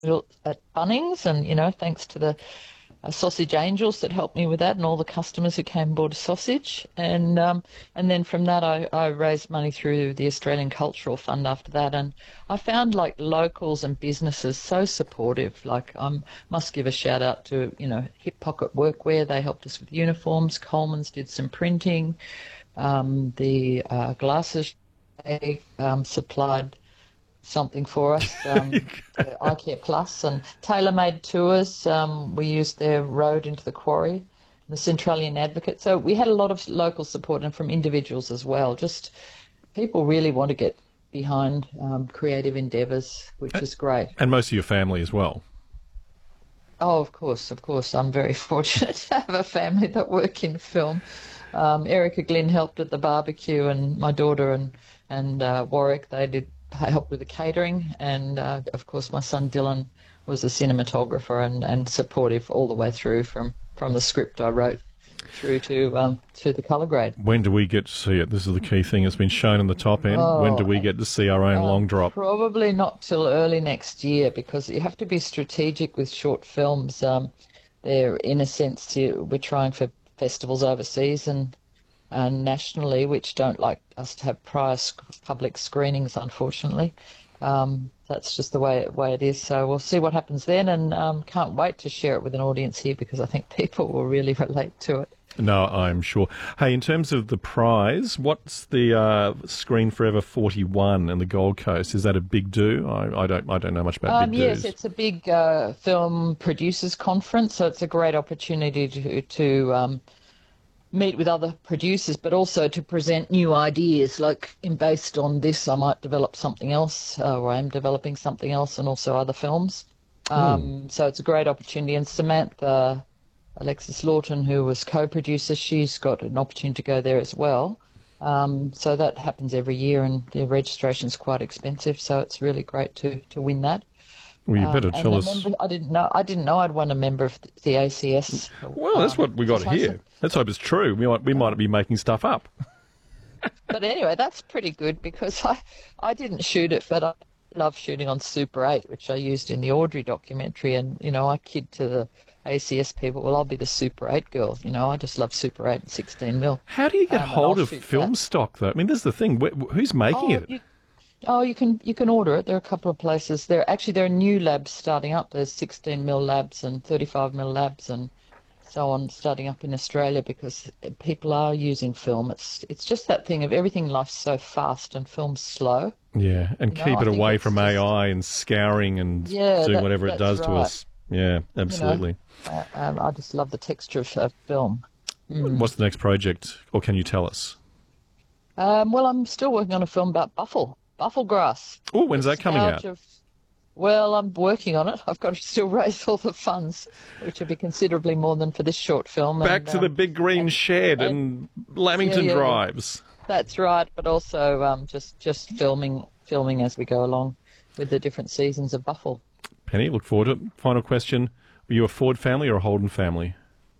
at Bunnings, and thanks to the Sausage Angels that helped me with that, and all the customers who came aboard a sausage, and then from that I raised money through the Australian Cultural Fund after that, and I found like locals and businesses so supportive. Like I must give a shout out to Hip Pocket Workwear. They helped us with uniforms. Coleman's did some printing. The glasses they supplied something for us, iCare Plus and tailor-made tours. We used their road into the quarry, the Centralian Advocate. So we had a lot of local support and from individuals as well. Just people really want to get behind creative endeavours, which is great. And most of your family as well. Oh, of course. I'm very fortunate to have a family that work in film. Erica Glynn helped at the barbecue, and my daughter and Warwick, they did help with the catering, and of course my son Dylan was a cinematographer and supportive all the way through from the script I wrote through to the colour grade. When do we get to see it? This is the key thing. It's been shown in the top end. When do we get to see our own long drop? Probably not till early next year, because you have to be strategic with short films. They're, in a sense, we're trying for festivals overseas and nationally, which don't like us to have prior public screenings, unfortunately. That's just the way it is. So we'll see what happens then, and can't wait to share it with an audience here, because I think people will really relate to it. No, I'm sure. Hey, in terms of the prize, what's the Screen Forever 41 in the Gold Coast? Is that a big do? I don't know much about big yes, do's. it's a big film producers conference, so it's a great opportunity to meet with other producers, but also to present new ideas. Like, based on this, I might develop something else, or I am developing something else, and also other films. So it's a great opportunity. And Samantha Alexis Lawton, who was co-producer, she's got an opportunity to go there as well. So that happens every year, and the registration is quite expensive. So it's really great to win that. Well, you better tell us. I didn't know I'd won a member of the ACS. Well, that's what we got here. Let's hope it's true. We might be making stuff up. But anyway, that's pretty good, because I didn't shoot it, but I love shooting on Super 8, which I used in the Audrey documentary. And, I kid to the ACS people, well, I'll be the Super 8 girl. I just love Super 8 and 16mm. How do you get hold of film stock, though? I mean, that's the thing. Who's making it? You can order it. There are a couple of places. There are new labs starting up. There's 16mm labs and 35mm labs and so on starting up in Australia, because people are using film. It's just that thing of everything in life's so fast and film's slow. Yeah, and keep it away from AI and scouring and doing whatever it does to us. Yeah, absolutely. I just love the texture of film. What's the next project, or can you tell us? Well, I'm still working on a film about buffel grass. Oh, when's that coming out? Well, I'm working on it. I've got to still raise all the funds, which will be considerably more than for this short film. Back to the big green shed and Lamington Drives. That's right, but also just filming as we go along with the different seasons of Buffel. Penny, look forward to it. Final question. Were you a Ford family or a Holden family?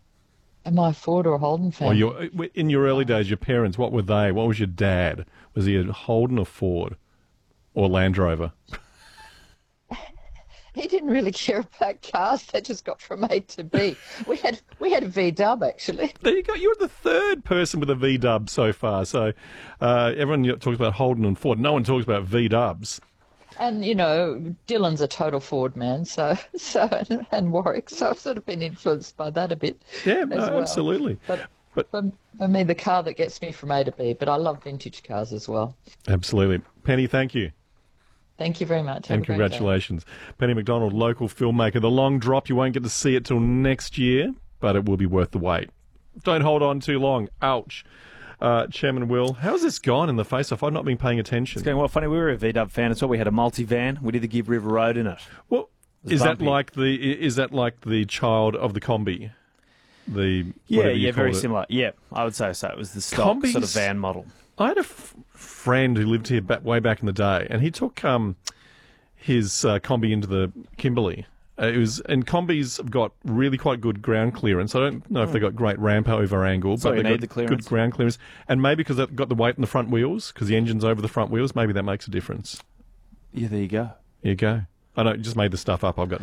Am I a Ford or a Holden family? In your early days, your parents, what were they? What was your dad? Was he a Holden or Ford or Land Rover? He didn't really care about cars. They just got from A to B. We had a V-dub, actually. There you go. You're the third person with a V-dub so far. So everyone talks about Holden and Ford. No one talks about V-dubs. And, Dylan's a total Ford man, and Warwick. So I've sort of been influenced by that a bit. Yeah, absolutely. But for me, the car that gets me from A to B. But I love vintage cars as well. Absolutely. Penny, thank you. Thank you very much. And congratulations. Penny McDonald, local filmmaker. The long drop, you won't get to see it till next year, but it will be worth the wait. Don't hold on too long. Ouch. Chairman Will, how's this gone in the face-off? I've not been paying attention. It's going well. Funny, we were a VW fan as well. We had a multi-van. We did the Give River Road in it. Well, is that like the child of the Combi? Very similar. Yeah, I would say so. It was the stock sort of van model. I had a friend who lived here way back in the day, and he took his Combi into the Kimberley. And Combis have got really quite good ground clearance. I don't know if they've got great ramp over angle, but they've got good ground clearance. And maybe because they've got the weight in the front wheels, because the engine's over the front wheels, maybe that makes a difference. Yeah, there you go. There you go. I just made the stuff up. I've got